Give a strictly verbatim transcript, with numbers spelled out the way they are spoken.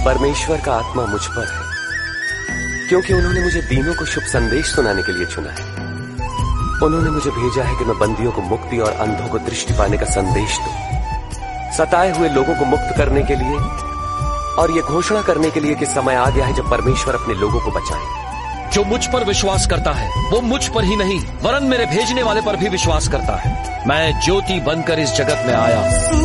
परमेश्वर का आत्मा मुझ पर है, क्योंकि उन्होंने मुझे दीनों को शुभ संदेश सुनाने के लिए चुना है। उन्होंने मुझे भेजा है कि मैं बंदियों को मुक्ति और अंधों को दृष्टि पाने का संदेश दूं, सताए हुए लोगों को मुक्त करने के लिए और ये घोषणा करने के लिए कि समय आ गया है जब परमेश्वर अपने लोगों को बचाए। जो मुझ पर विश्वास करता है वो मुझ पर ही नहीं वरन मेरे भेजने वाले पर भी विश्वास करता है। मैं ज्योति बनकर इस जगत में आया।